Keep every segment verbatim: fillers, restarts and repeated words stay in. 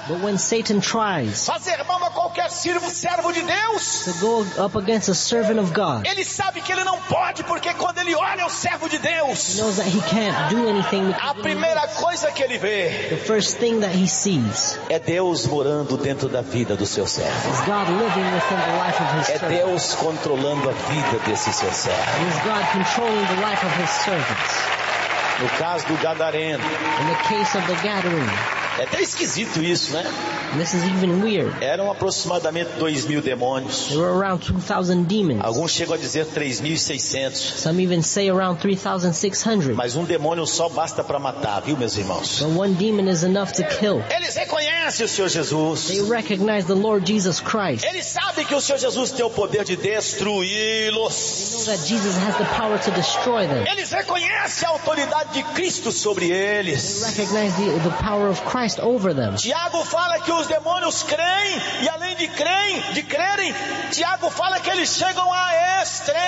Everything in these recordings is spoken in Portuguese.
But when Satan tries fazer mal a qualquer servo, servo de Deus, to go up against a servant of God, ele sabe que ele não pode, porque quando ele olha o servo de he Deus, knows that he can't do anything a because when he primeira looks, coisa que ele vê the first thing that he sees é Deus morando dentro da vida do seu servo. is God living within the life of his É servant. Deus controlando a vida desse seu servo. It is God controlling the life of his servants. No caso do Gadareno, In the case of the Gadarene, é até esquisito isso, né? and this is even weird, Eram aproximadamente dois mil demônios. there were around two thousand demons. Alguns chegam a dizer três mil e seiscentos. Some even say around three thousand six hundred. Mas um demônio só basta para matar, viu, meus irmãos? But one demon is enough to kill. Eles reconhecem o Senhor Jesus. They recognize the Lord Jesus Christ. Eles sabem que o Senhor Jesus tem o poder de They know destruí-los. that Jesus has the power to destroy them. Eles reconhecem a autoridade de Cristo sobre They eles. recognize the, the power of Christ over them. Tiago fala que os demônios creem, e além de creem, de crerem, Tiago fala que eles chegam a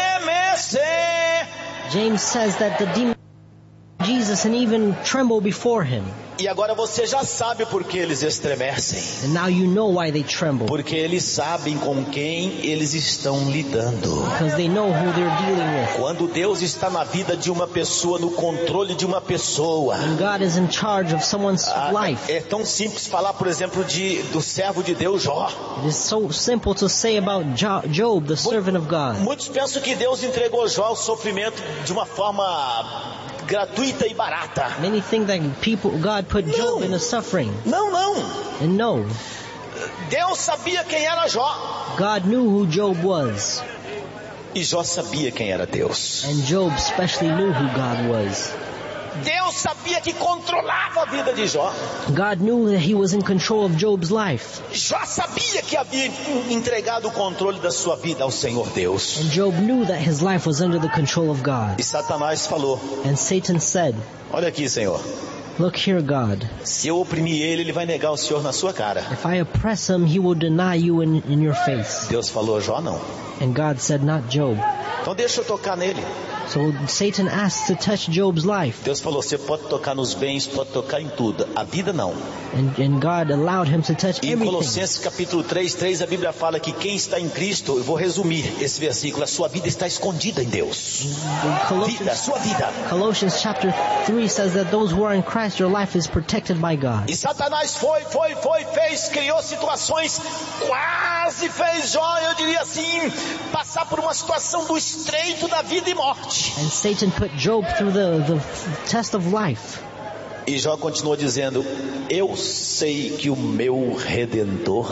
estremecer. James says that the demons Jesus and even tremble before him. E agora você já sabe por que eles estremecem. And now you know why they tremble. Porque eles sabem com quem eles estão lidando. Because they know who they're dealing with. Quando Deus está na vida de uma pessoa, no controle de uma pessoa, When God is in charge of someone's ah, life. é tão simples falar, por exemplo, de, do servo de Deus, Jó. It is so simple to say about Jo- Job, the servant of God. Muitos pensam que Deus entregou Jó ao sofrimento de uma forma gratuita e barata. Many think that people, God put Job in a suffering. Não, não. And no, Deus sabia quem era Jó. God knew who Job was. E Jó sabia quem era Deus. And Job especially knew who God was. Deus sabia que controlava a vida de Jó. God knew that he was in control of Job's life. Jó sabia que havia entregado o controle da sua vida ao Senhor Deus. And Job knew that his life was under the control of God. E Satanás falou: And Satan said, olha aqui, Senhor, look here, God. se eu oprimir ele, ele vai negar o Senhor na sua cara. If I oppress him, he will deny you in, in your face. Deus falou: Jó não. And God said, not Job. Então deixa eu tocar nele. So Satan asked to touch Job's life. Deus falou: você pode tocar nos bens, pode tocar em tudo. A vida não. And, and God allowed him to touch Em everything. Colossenses capítulo três, três, a Bíblia fala que quem está em Cristo, eu vou resumir esse versículo, a sua vida está escondida em Deus. Vida, Colossians, sua vida. Colossians chapter three says that those who are in Christ, your life is protected by God. E Satanás foi, foi, foi, fez, criou situações, quase fez Jó, eu diria assim, passar por uma situação do estreito da vida e morte. And Satan put Job through the, the test of life. E Jó continuou dizendo: eu sei que o meu Redentor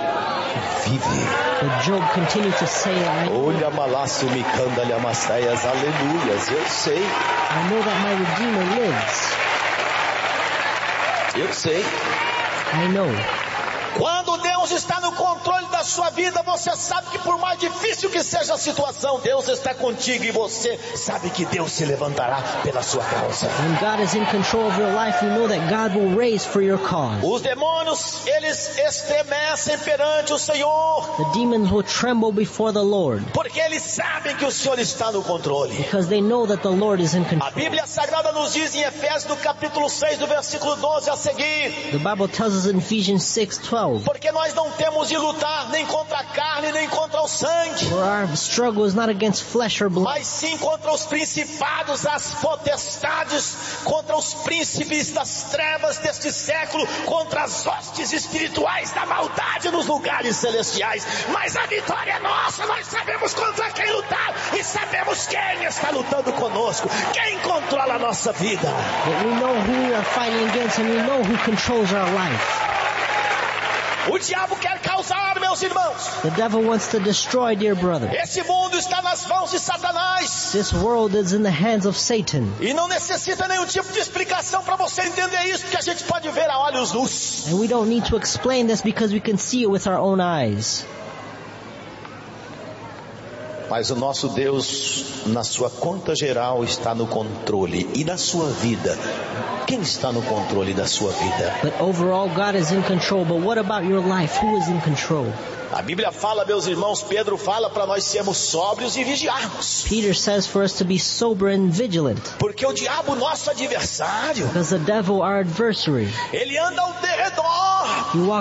vive. But Job continued to say, I, Olha malaço me candalha mastaias, aleluias, eu sei, I know that my Redeemer lives. eu sei. I know. Quando Deus está no controle da sua vida, você sabe que por mais difícil que seja a situação, Deus está contigo e você sabe que Deus se levantará pela sua causa. When God is in control of your life, you know that God will raise for your cause. Os demônios, eles estremecem perante o Senhor, The demons will tremble before the Lord porque eles sabem que o Senhor está no controle. because they know that the Lord is in A control. Bíblia Sagrada nos diz em Efésios, no capítulo seis, do versículo doze a seguir: The Bible tells us in Ephesians six twelve, porque nós não temos de lutar nem contra a carne, nem contra o sangue, for our struggle is not against flesh or blood, mas sim contra os principados, as potestades, contra os príncipes das trevas deste século, contra as hostes espirituais da maldade nos lugares celestiais. Mas a vitória é nossa, nós sabemos contra quem lutar e sabemos quem está lutando conosco, quem controla a nossa vida. but we know who we are fighting against and we know who controls our life. O diabo quer causar, meus irmãos. The devil wants to destroy, dear brother. Esse mundo está nas mãos de Satanás. This world is in the hands of Satan. E não necessita nenhum tipo de explicação para você entender isso, porque a gente pode ver a olhos nus. And we don't need to explain this because we can see it with our own eyes. Mas o nosso Deus, na sua conta geral, está no controle. E na sua vida, quem está no controle da sua vida? But overall, God is in control. But what about your life? Who is in control? A Bíblia fala, meus irmãos, Pedro fala para nós sermos sóbrios e vigiarmos. Peter says for us to be sober and vigilant. Porque o diabo, nosso adversário, Because the devil, our adversary, ele anda ao derredor. he walks